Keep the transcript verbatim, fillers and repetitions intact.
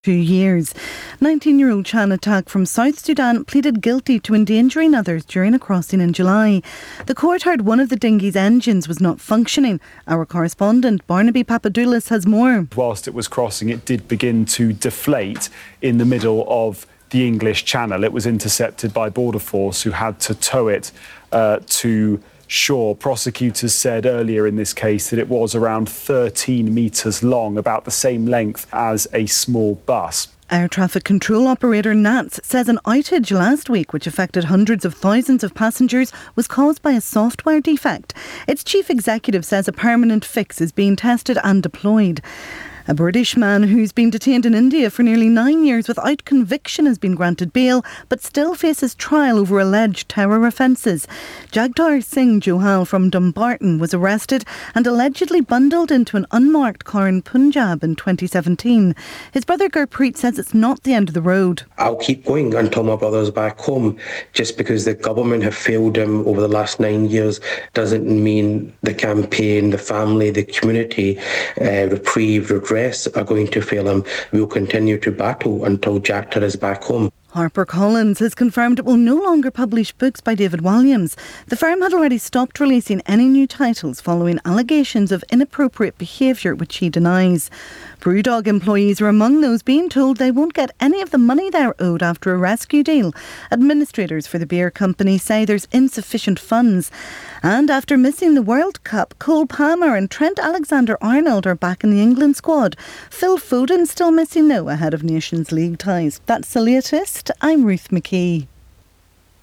Two years. nineteen-year-old Chan Atak from South Sudan pleaded guilty to endangering others during a crossing in July. The court heard one of the dinghy's engines was not functioning. Our correspondent Barnaby Papadoulis has more. Whilst it was crossing, it did begin to deflate in the middle of the English Channel. It was intercepted by Border Force, who had to tow it uh, to shore. Prosecutors said earlier in this case that it was around thirteen metres long, about the same length as a small bus. Air traffic control operator N A T S says an outage last week, which affected hundreds of thousands of passengers, was caused by a software defect. Its chief executive says a permanent fix is being tested and deployed. A British man who's been detained in India for nearly nine years without conviction has been granted bail, but still faces trial over alleged terror offences. Jagtar Singh Johal from Dumbarton was arrested and allegedly bundled into an unmarked car in Punjab in twenty seventeen. His brother Gurpreet says it's not the end of the road. I'll keep going until my brother's back home. Just because the government have failed him over the last nine years doesn't mean the campaign, the family, the community, uh, reprieve, redress are going to fail him. We'll continue to battle until Jagtar is back home. HarperCollins has confirmed it will no longer publish books by David Walliams. The firm had already stopped releasing any new titles following allegations of inappropriate behaviour, which he denies. Brewdog employees are among those being told they won't get any of the money they're owed after a rescue deal. Administrators for the beer company say there's insufficient funds. And after missing the World Cup, Cole Palmer and Trent Alexander-Arnold are back in the England squad. Phil Foden still missing though ahead of Nations League ties. That's the latest. I'm Ruth McKee.